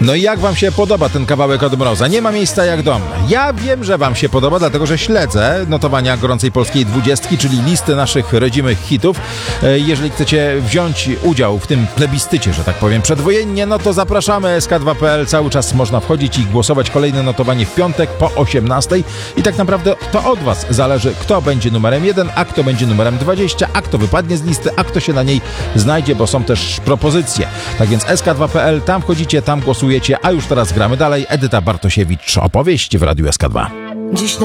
No i jak wam się podoba ten kawałek od Mroza? Nie ma miejsca jak dom. Ja wiem, że wam się podoba, dlatego że śledzę notowania gorącej polskiej 20, czyli listy naszych rodzimych hitów. Jeżeli chcecie wziąć udział w tym plebiscycie, że tak powiem, przedwojennie, no to zapraszamy sk2.pl. Cały czas można wchodzić i głosować. Kolejne notowanie w piątek po 18. I tak naprawdę to od was zależy, kto będzie numerem 1, a kto będzie numerem 20, a kto wypadnie z listy, a kto się na niej znajdzie, bo są też propozycje. Tak więc sk2.pl, tam wchodzicie, tam głosujecie, a już teraz gramy dalej. Edyta Bartosiewicz, opowieść w Radiu SK2. Dziś